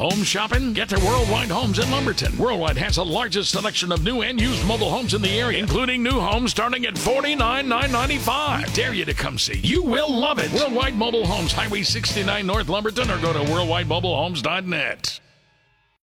Home shopping? Get to Worldwide Homes in Lumberton. Worldwide has the largest selection of new and used mobile homes in the area, including new homes starting at $49,995. I dare you to come see. You will love it. Worldwide Mobile Homes, Highway 69 North Lumberton, or go to worldwidemobilehomes.net.